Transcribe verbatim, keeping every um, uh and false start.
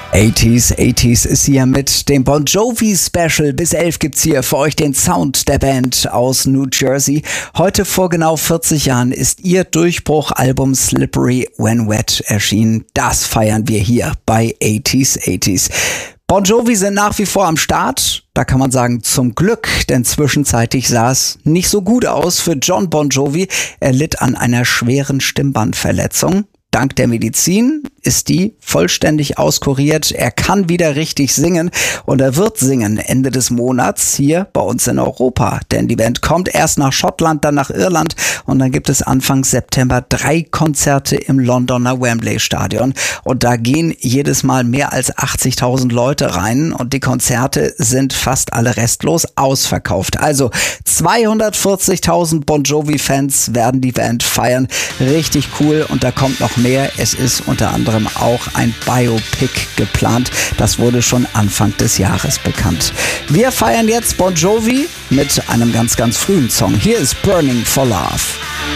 achtziger, achtziger ist hier mit dem Bon Jovi Special. Bis elf gibt's hier für euch den Sound der Band aus New Jersey. Heute vor genau vierzig Jahren ist ihr Durchbruchalbum Slippery When Wet erschienen. Das feiern wir hier bei achtziger, achtziger. Bon Jovi sind nach wie vor am Start. Da kann man sagen, zum Glück, denn zwischenzeitlich sah es nicht so gut aus für Jon Bon Jovi. Er litt an einer schweren Stimmbandverletzung. Dank der Medizin ist die vollständig auskuriert. Er kann wieder richtig singen und er wird singen Ende des Monats hier bei uns in Europa. Denn die Band kommt erst nach Schottland, dann nach Irland und dann gibt es Anfang September drei Konzerte im Londoner Wembley Stadion. Und da gehen jedes Mal mehr als achtzigtausend Leute rein und die Konzerte sind fast alle restlos ausverkauft. Also zweihundertvierzigtausend Bon Jovi-Fans werden die Band feiern. Richtig cool und da kommt noch mehr. Es ist unter anderem auch ein Biopic geplant. Das wurde schon Anfang des Jahres bekannt. Wir feiern jetzt Bon Jovi mit einem ganz, ganz frühen Song. Hier ist Burning for Love.